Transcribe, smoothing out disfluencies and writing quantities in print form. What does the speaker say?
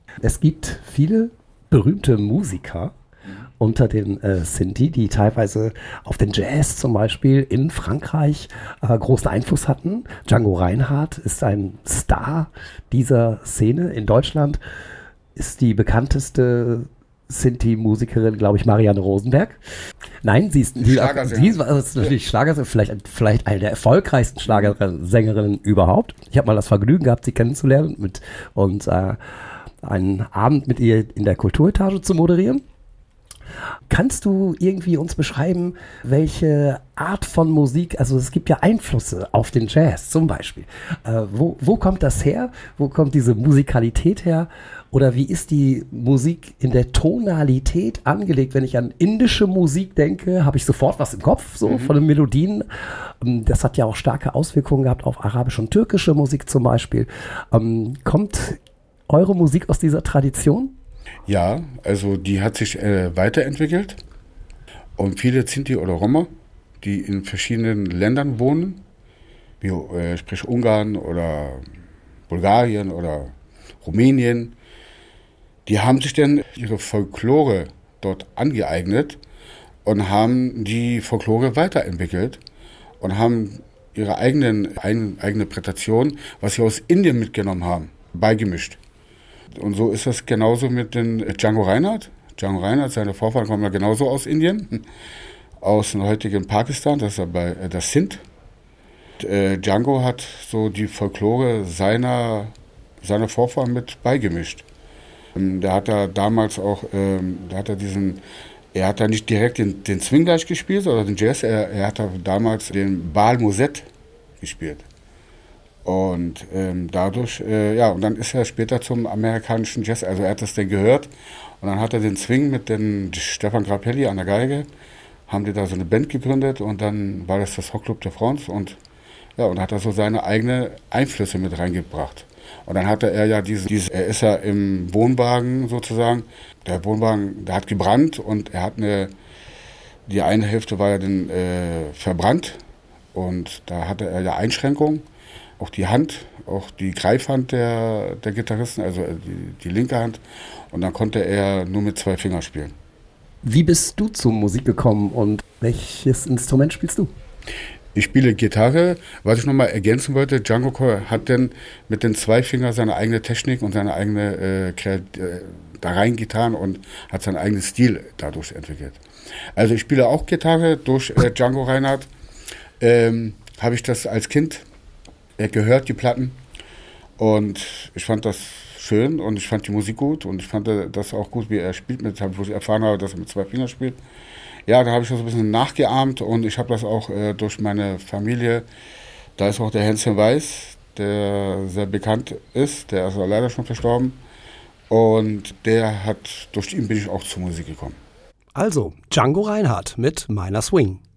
Es gibt viele berühmte Musiker unter den Sinti, die teilweise auf den Jazz zum Beispiel in Frankreich großen Einfluss hatten. Django Reinhardt ist ein Star dieser Szene. In Deutschland ist die bekannteste Sinti-Musikerin, glaube ich, Marianne Rosenberg. Nein, sie ist natürlich Schlagersängerin, vielleicht eine der erfolgreichsten Schlagersängerinnen überhaupt. Ich habe mal das Vergnügen gehabt, sie kennenzulernen und einen Abend mit ihr in der Kulturetage zu moderieren. Kannst du irgendwie uns beschreiben, welche Art von Musik, also es gibt ja Einflüsse auf den Jazz zum Beispiel. Wo kommt das her? Wo kommt diese Musikalität her? Oder wie ist die Musik in der Tonalität angelegt? Wenn ich an indische Musik denke, habe ich sofort was im Kopf, so von den Melodien. Das hat ja auch starke Auswirkungen gehabt auf arabische und türkische Musik zum Beispiel. Kommt eure Musik aus dieser Tradition? Ja, also die hat sich weiterentwickelt und viele Sinti oder Roma, die in verschiedenen Ländern wohnen, wie sprich Ungarn oder Bulgarien oder Rumänien, die haben sich dann ihre Folklore dort angeeignet und haben die Folklore weiterentwickelt und haben ihre eigene Interpretation, was sie aus Indien mitgenommen haben, beigemischt. Und so ist das genauso mit den Django Reinhardt. Django Reinhardt, seine Vorfahren kommen ja genauso aus Indien, aus dem heutigen Pakistan, das ist aber das Sindh. Django hat so die Folklore seiner Vorfahren mit beigemischt. Der hat da damals auch, er hat da nicht direkt den Swing gleich gespielt oder den Jazz, er hat da damals den Baal Moset gespielt. Und dadurch, und dann ist er später zum amerikanischen Jazz, also er hat das dann gehört und dann hat er den Swing mit dem Stefan Grappelli an der Geige, haben die da so eine Band gegründet und dann war das Rockclub de France und hat er so seine eigenen Einflüsse mit reingebracht. Und dann hatte er ja er ist ja im Wohnwagen sozusagen, der Wohnwagen, der hat gebrannt und er hat die eine Hälfte war ja dann verbrannt und da hatte er ja Einschränkungen. Auch die Hand, auch die Greifhand der Gitarristen, also die linke Hand. Und dann konnte er nur mit 2 Fingern spielen. Wie bist du zur Musik gekommen und welches Instrument spielst du? Ich spiele Gitarre. Was ich nochmal ergänzen wollte, Django hat dann mit den 2 Fingern seine eigene Technik und seine eigene da reingetan und hat seinen eigenen Stil dadurch entwickelt. Also ich spiele auch Gitarre durch Django Reinhardt. Habe ich das als Kind gehört, die Platten, und ich fand das schön und ich fand die Musik gut und ich fand das auch gut, wie er spielt, wo ich erfahren habe, dass er mit 2 Fingern spielt. Ja, da habe ich das ein bisschen nachgeahmt und ich habe das auch durch meine Familie, da ist auch der Hänschen Weiß, der sehr bekannt ist, der ist leider schon verstorben und durch ihn bin ich auch zur Musik gekommen. Also, Django Reinhardt mit Meiner Swing.